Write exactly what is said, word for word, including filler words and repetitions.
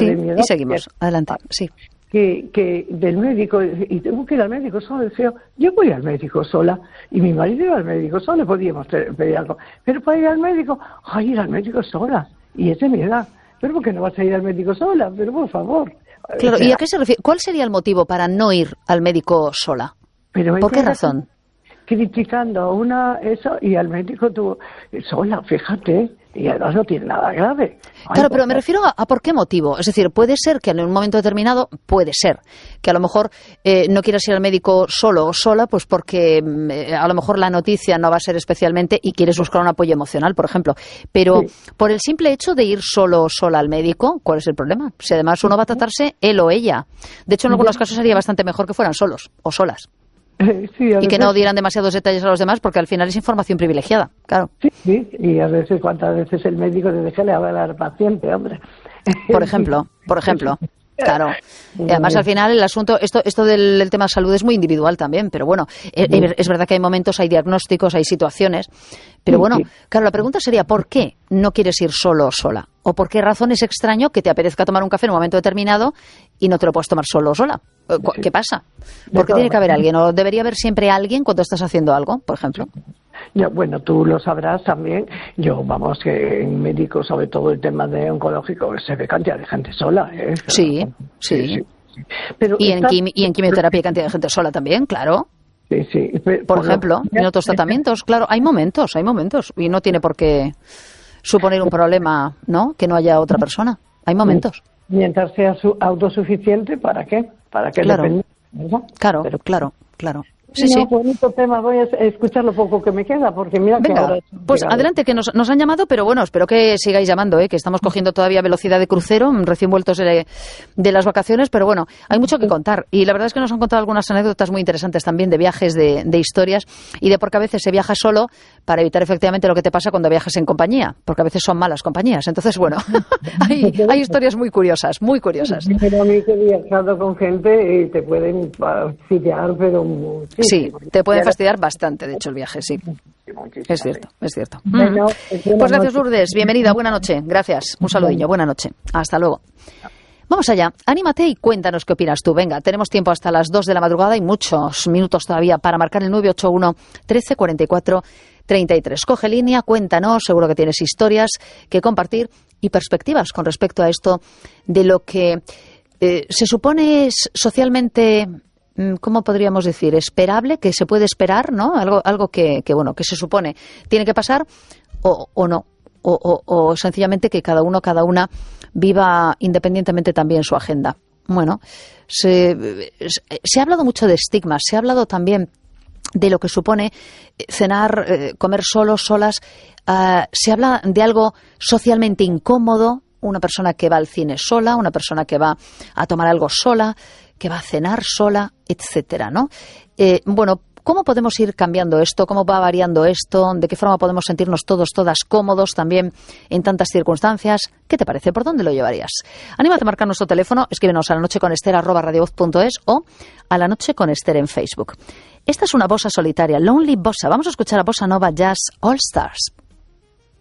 sí, de mi edad. Y seguimos, adelante, sí. Que, que del médico, y tengo que ir al médico sola, decía, yo voy al médico sola, y mi marido iba al médico sola, podíamos pedir algo, pero para ir al médico, ay, ir al médico sola, y es de mi edad, pero ¿por qué no vas a ir al médico sola? Pero por favor. Claro, o sea, ¿y a qué se refiere? ¿Cuál sería el motivo para no ir al médico sola? pero ¿Por qué razón? Criticando a una, eso, y al médico tú, sola, fíjate, y además no tiene nada grave. Ay, Claro, pero me favor. refiero a, a por qué motivo. Es decir, puede ser que en un momento determinado, puede ser, que a lo mejor eh, no quieras ir al médico solo o sola, pues porque eh, a lo mejor la noticia no va a ser especialmente y quieres buscar un apoyo emocional, por ejemplo. Pero Sí. por el simple hecho de ir solo o sola al médico, ¿cuál es el problema? Si además uno va a tratarse él o ella. De hecho, en algunos casos sería bastante mejor que fueran solos o solas. Sí, a Y que veces- no dieran demasiados detalles a los demás, porque al final es información privilegiada, claro. Sí, sí, y a veces, cuántas veces el médico te deja le hablar al paciente, hombre. Por ejemplo, por ejemplo. Claro. Y además, al final, el asunto, esto, esto del, del tema de salud es muy individual también, pero bueno, es, es verdad que hay momentos, hay diagnósticos, hay situaciones, pero bueno, claro, la pregunta sería, ¿por qué no quieres ir solo o sola? ¿O por qué razón es extraño que te apetezca tomar un café en un momento determinado y no te lo puedes tomar solo o sola? ¿Qué pasa? ¿Por qué tiene que haber alguien? ¿O debería haber siempre alguien cuando estás haciendo algo, por ejemplo? Ya, bueno, tú lo sabrás también. Yo, vamos, que en médicos, sobre todo el tema de oncológico, se ve cantidad de gente sola, ¿eh? Sí, sí. sí, sí. Pero Y en, está- quimi- y en quimioterapia hay cantidad de gente sola también, claro. Sí, sí. Pero- Por lo- ejemplo, en otros tratamientos, claro, hay momentos, hay momentos. Y no tiene por qué suponer un problema, ¿no? Que no haya otra persona. Hay momentos. Mientras sea su- autosuficiente, ¿para qué? ¿Para qué Claro. depende? ¿Verdad? Claro, Pero- claro, claro. Sí, no, sí. bonito tema, voy a escuchar lo poco que me queda, porque mira que Venga, ahora... pues adelante, que nos, nos han llamado, pero bueno, espero que sigáis llamando, ¿eh? Que estamos cogiendo todavía velocidad de crucero, recién vueltos de, de las vacaciones, pero bueno, hay mucho que contar. Y la verdad es que nos han contado algunas anécdotas muy interesantes también de viajes, de, de historias, y de por qué a veces se viaja solo para evitar efectivamente lo que te pasa cuando viajas en compañía, porque a veces son malas compañías. Entonces, bueno, hay, hay historias muy curiosas, muy curiosas. Pero a mí que he viajado con gente y te pueden fastidiar, pero Sí, muchísimo. te puede fastidiar bastante, de hecho, el viaje, sí. Es cierto, es cierto. Bueno, Mm. Pues gracias, Lourdes. Bienvenida, buena noche. Gracias. Un saludillo, buena noche. Hasta luego. Vamos allá, anímate y cuéntanos qué opinas tú. Venga, tenemos tiempo hasta las dos de la madrugada y muchos minutos todavía para marcar el nueve ocho uno, trece, cuarenta y cuatro, treinta y tres. Coge línea, cuéntanos, seguro que tienes historias que compartir y perspectivas con respecto a esto de lo que eh, se supone es socialmente... ¿Cómo podríamos decir? Esperable, que se puede esperar, ¿no? Algo, algo que, que, bueno, que se supone tiene que pasar o, o no. O, o, o sencillamente que cada uno, cada una viva independientemente también su agenda. Bueno, se, se ha hablado mucho de estigmas, se ha hablado también de lo que supone cenar, eh, comer solos, solas. Uh, se habla de algo socialmente incómodo, una persona que va al cine sola, una persona que va a tomar algo sola, que va a cenar sola, etcétera, ¿no? Eh, bueno, ¿cómo podemos ir cambiando esto? ¿Cómo va variando esto? ¿De qué forma podemos sentirnos todos, todas cómodos también en tantas circunstancias? ¿Qué te parece? ¿Por dónde lo llevarías? Anímate a marcar nuestro teléfono, escríbenos a la noche con Esther arroba radiovoz punto es o a la noche con Esther en Facebook. Esta es una bossa solitaria, Lonely Bossa. Vamos a escuchar a Bossa Nova Jazz All Stars.